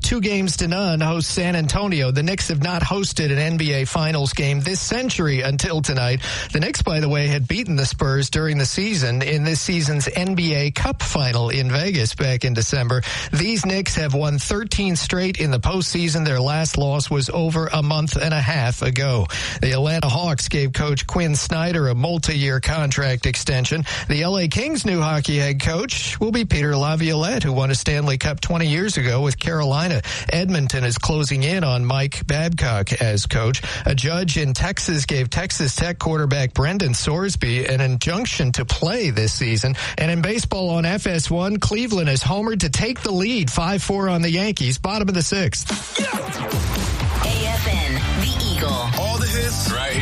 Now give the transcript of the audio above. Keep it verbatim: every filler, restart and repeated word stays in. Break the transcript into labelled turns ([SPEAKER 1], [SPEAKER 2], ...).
[SPEAKER 1] two games to none, hosts San Antonio. The Knicks have not hosted an N B A Finals game this century until tonight. The Knicks, by the way, had beaten the Spurs during the season in this season's N B A Cup final in Vegas back in December. These Knicks have won thirteen straight in the postseason. Their last loss was over a month and a half ago. The Atlanta Hawks gave coach Quinn Snyder a multi-year contract extension. The L A Kings' new hockey head coach will be Peter Laviolette, who won a Stanley Cup twenty years ago with Carolina. Edmonton is closing in on Mike Babcock as coach. A judge in Texas gave Texas Tech quarterback Brendan Sorsby an injunction to play this season. And in baseball on F S one, Cleveland is homered to take the lead five four on the Yankees, bottom of the sixth.
[SPEAKER 2] A F N, The Eagle.
[SPEAKER 3] All the hits, right